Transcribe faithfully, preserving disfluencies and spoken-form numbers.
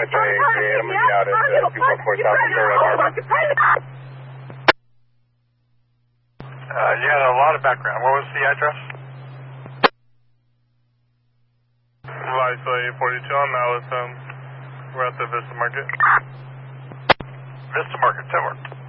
nine twenty-eight, I'm going to be out at uh, two four four South Third. Uh, you had a lot of background. What was the address? Lifelay forty-two, I'm out with them. We're at the Vista Market. Vista Market, that worked.